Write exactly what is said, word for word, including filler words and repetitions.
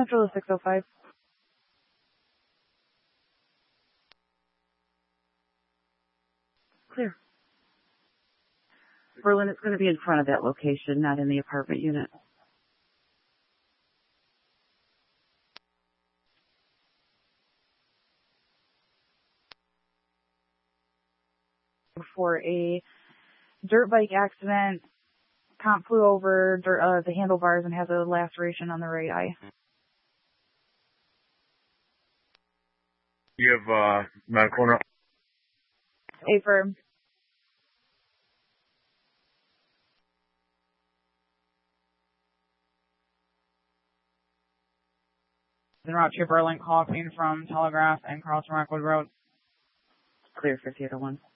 Central to six oh five. Clear. Berlin, it's going to be in front of that location, not in the apartment unit. For a dirt bike accident, comp flew over dirt, uh, the handlebars and has a laceration on the right eye. You have uh, medical now? A firm. En route to Berlin, calling from Telegraph and Carlton Rockwood Road. Clear for theater one.